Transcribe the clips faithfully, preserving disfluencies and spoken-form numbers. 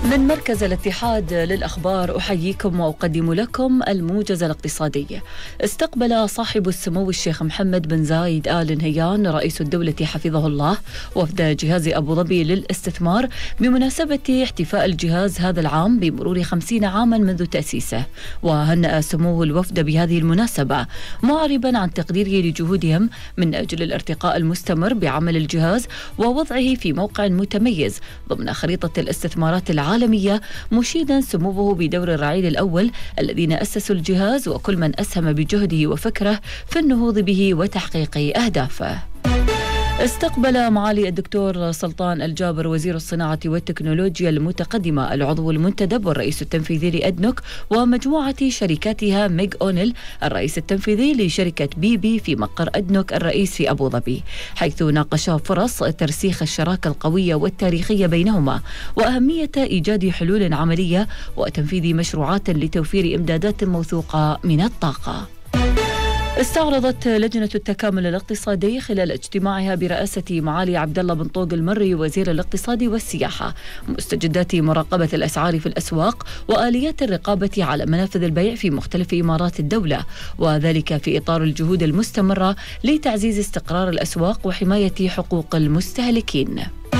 من مركز الاتحاد للأخبار أحييكم وأقدم لكم الموجز الاقتصادي. استقبل صاحب السمو الشيخ محمد بن زايد آل نهيان رئيس الدولة حفظه الله وفد جهاز أبو ظبي للاستثمار بمناسبة احتفاء الجهاز هذا العام بمرور خمسين عاما منذ تأسيسه، وهنأ سموه الوفد بهذه المناسبة معربا عن تقديره لجهودهم من أجل الارتقاء المستمر بعمل الجهاز ووضعه في موقع متميز ضمن خريطة الاستثمارات العالمية، مشيدا سموه بدور الرعيل الأول الذين أسسوا الجهاز وكل من أسهم بجهده وفكره في النهوض به وتحقيق أهدافه. استقبل معالي الدكتور سلطان الجابر وزير الصناعة والتكنولوجيا المتقدمة العضو المنتدب والرئيس التنفيذي لأدنوك ومجموعة شركاتها ميغ أونيل الرئيس التنفيذي لشركة بي بي في مقر أدنوك الرئيس في أبو ظبي، حيث ناقشا فرص ترسيخ الشراكة القوية والتاريخية بينهما وأهمية إيجاد حلول عملية وتنفيذ مشروعات لتوفير إمدادات موثوقة من الطاقة. استعرضت لجنة التكامل الاقتصادي خلال اجتماعها برئاسة معالي عبد الله بن طوق المري وزير الاقتصاد والسياحة مستجدات مراقبة الأسعار في الأسواق وآليات الرقابة على منافذ البيع في مختلف إمارات الدولة، وذلك في إطار الجهود المستمرة لتعزيز استقرار الأسواق وحماية حقوق المستهلكين.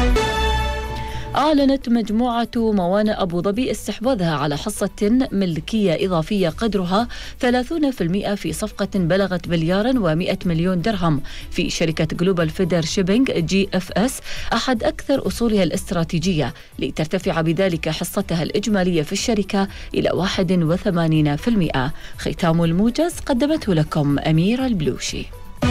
أعلنت مجموعة موانئ أبو ظبي استحواذها على حصة ملكية إضافية قدرها ثلاثين بالمئة في صفقة بلغت مليارا ومئة مليون درهم في شركة جلوبال فيدر شيبينج جي اف اس أحد أكثر أصولها الاستراتيجية، لترتفع بذلك حصتها الإجمالية في الشركة إلى واحد وثمانين بالمئة. ختام الموجز قدمته لكم أميرة البلوشي.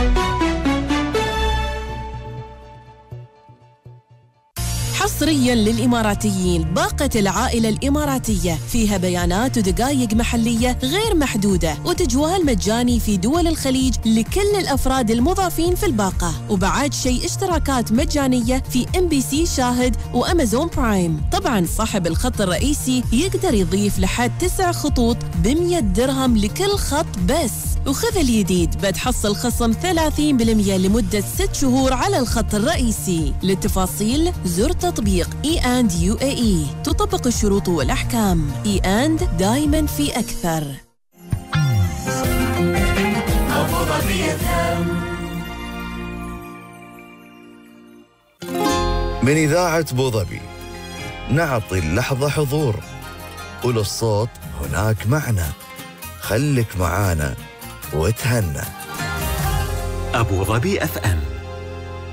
حصريا للإماراتيين باقة العائلة الإماراتية فيها بيانات ودقائق محلية غير محدودة وتجوال مجاني في دول الخليج لكل الأفراد المضافين في الباقة، وبعد شيء اشتراكات مجانية في ام بي سي شاهد وأمازون برايم. طبعا صاحب الخط الرئيسي يقدر يضيف لحد تسع خطوط بمية درهم لكل خط بس، وخذ الجديد بتحصل خصم ثلاثين بالمئة لمدة ست شهور على الخط الرئيسي. للتفاصيل زر تطبيق اي اند يو اي اي، تطبق الشروط والأحكام. اي اند دايما في أكثر. من إذاعة أبو ظبي نعطي اللحظة حضور وللصوت هناك معنى، خلك معانا وتهنى. أبو ظبي اف ام